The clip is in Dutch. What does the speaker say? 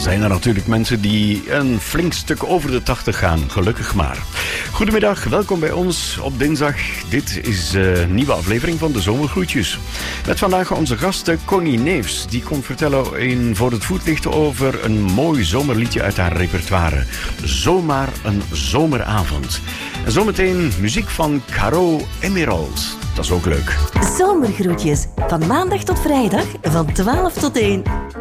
zijn er natuurlijk mensen die een flink stuk over de 80 gaan. Gelukkig maar. Goedemiddag, welkom bij ons op dinsdag. Dit is een nieuwe aflevering van de Zomergroetjes. Met vandaag onze gast Connie Neefs. Die komt vertellen in Voor het Voetlicht over een mooi zomerliedje uit haar repertoire. Zomaar een zomeravond. En zometeen muziek van Caro Emerald. Dat is ook leuk. Zomergroetjes. Van maandag tot vrijdag van 12 tot 1.